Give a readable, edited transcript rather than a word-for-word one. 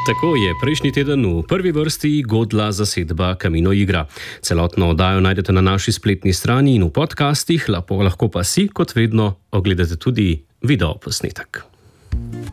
Tako je prejšnji teden v prvi vrsti godla zasedba Camino Igra. Celotno oddajo najdete na naši spletni strani in v podcastih, lahko pa si, kot vedno, ogledate tudi videoposnetek.